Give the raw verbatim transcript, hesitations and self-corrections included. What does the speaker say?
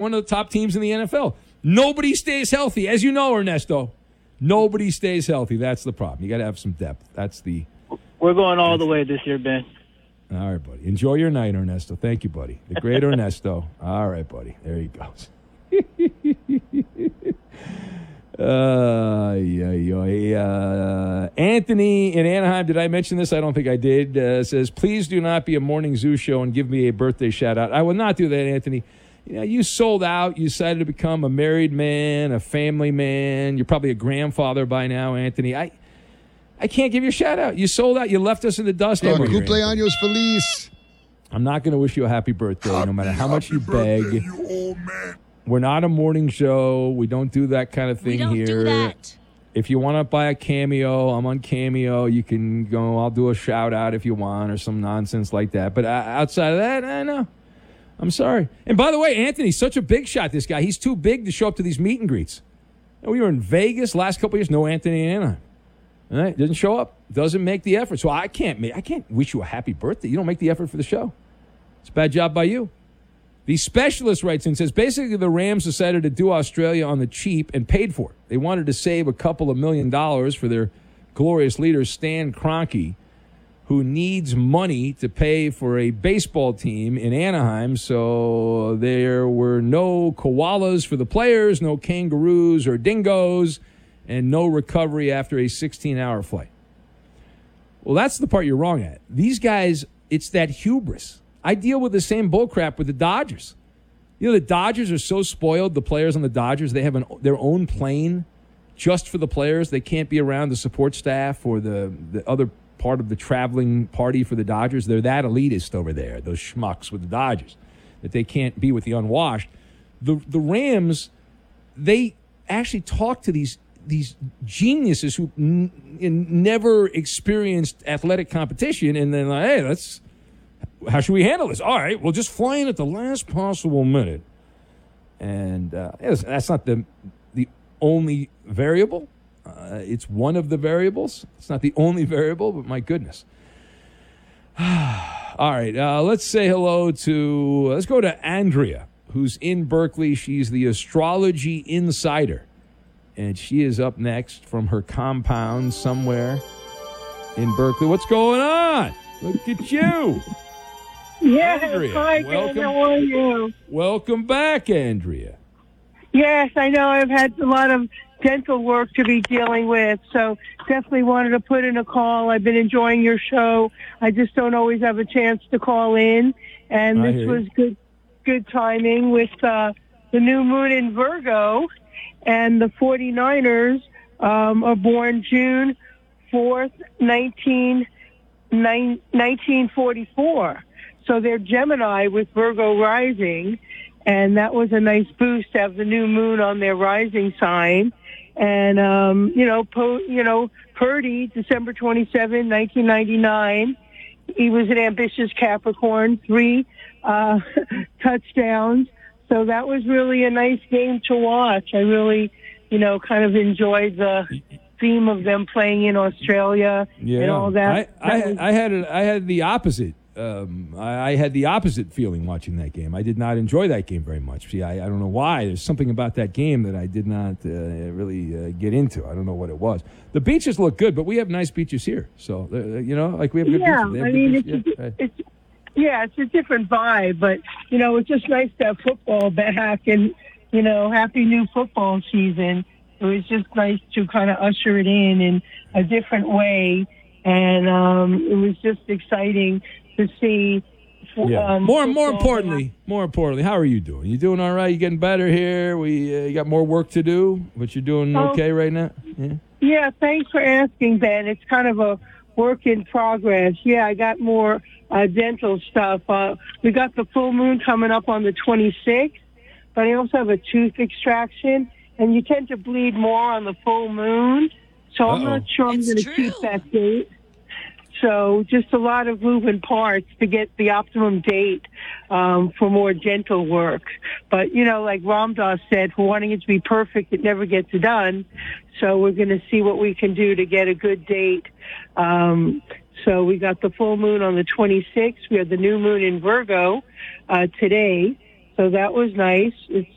one of the top teams in the N F L. Nobody stays healthy. As you know, Ernesto, nobody stays healthy. That's the problem. You got to have some depth. That's the... We're going all the way this year, Ben. All right, buddy. Enjoy your night, Ernesto. Thank you, buddy. The great Ernesto. All right, buddy. There he goes. uh, yeah, yeah, uh, Anthony in Anaheim, did I mention this? I don't think I did. Uh, says, please do not be a morning zoo show and give me a birthday shout-out. I will not do that, Anthony. You know, you sold out. You decided to become a married man, a family man. You're probably a grandfather by now, Anthony. I... I can't give you a shout-out. You sold out. You left us in the dust. Oh, cumpleaños feliz. I'm not going to wish you a happy birthday, happy, no matter how much you birthday, beg. You old man. We're not a morning show. We don't do that kind of thing we don't here. Do that. If you want to buy a Cameo, I'm on Cameo. You can go, I'll do a shout-out if you want or some nonsense like that. But uh, outside of that, I know. I'm sorry. And by the way, Anthony's such a big shot, this guy. He's too big to show up to these meet and greets. We were in Vegas last couple of years. No Anthony in Anaheim. All right, doesn't show up, doesn't make the effort. So I can't make, I can't wish you a happy birthday. You don't make the effort for the show. It's a bad job by you. The specialist writes in and says, basically the Rams decided to do Australia on the cheap and paid for it. They wanted to save a couple of million dollars for their glorious leader, Stan Kroenke, who needs money to pay for a baseball team in Anaheim. So there were no koalas for the players, no kangaroos or dingoes, and no recovery after a sixteen-hour flight. Well, that's the part you're wrong at. These guys, it's that hubris. I deal with the same bullcrap with the Dodgers. You know, the Dodgers are so spoiled, the players on the Dodgers, they have an, their own plane just for the players. They can't be around the support staff or the, the other part of the traveling party for the Dodgers. They're that elitist over there, those schmucks with the Dodgers, that they can't be with the unwashed. The, the Rams, they actually talk to these these geniuses who n- n- never experienced athletic competition, and then like, hey, let's, how should we handle this? All right, we'll just fly in at the last possible minute. And uh, that's not the the only variable. Uh, it's one of the variables. It's not the only variable, but my goodness. All right, uh, let's say hello to, let's go to Andrea, who's in Berkeley. She's the astrology insider. And she is up next from her compound somewhere in Berkeley. What's going on? Look at you. Yes, Andrea, hi, welcome. Dan, how are you? Welcome back, Andrea. Yes, I know I've had a lot of dental work to be dealing with, so definitely wanted to put in a call. I've been enjoying your show. I just don't always have a chance to call in, and I this hear was you. good good timing with uh, the new moon in Virgo, and the 49ers um, are born June fourth, nineteen forty-four. So they're Gemini with Virgo rising, and that was a nice boost to have the new moon on their rising sign. And, um, you know, po- you know, Purdy, December twenty-seventh, nineteen ninety-nine, he was an ambitious Capricorn, three uh, touchdowns. So that was really a nice game to watch. I really, you know, kind of enjoyed the theme of them playing in Australia Yeah, and all that. I, I, that was, I had a, I had the opposite. Um, I, I had the opposite feeling watching that game. I did not enjoy that game very much. See, I, I don't know why. There's something about that game that I did not uh, really uh, get into. I don't know what it was. The beaches look good, but we have nice beaches here. So, uh, you know, like we have good yeah, beaches. They have I good mean, beaches. it's, Yeah, right. it's, yeah, it's a different vibe, but, you know, it's just nice to have football back and, you know, happy new football season. It was just nice to kind of usher it in in a different way. And um, it was just exciting to see. Yeah. Um, more, more football importantly, more importantly, how are you doing? You doing all right? You getting better here? We uh, you got more work to do, but you're doing Oh. okay right now. Yeah. Yeah, thanks for asking, Ben. It's kind of a work in progress. Yeah, I got more uh, dental stuff. Uh, we got the full moon coming up on the twenty-sixth, but I also have a tooth extraction, and you tend to bleed more on the full moon, so I'm Uh-oh. not sure I'm It's going to true. keep that date. So just a lot of moving parts to get the optimum date um, for more dental work. But, you know, like Ram Dass said, for wanting it to be perfect, it never gets done. So we're going to see what we can do to get a good date. Um, so we got the full moon on the twenty-sixth. We had the new moon in Virgo uh, today. So that was nice. It's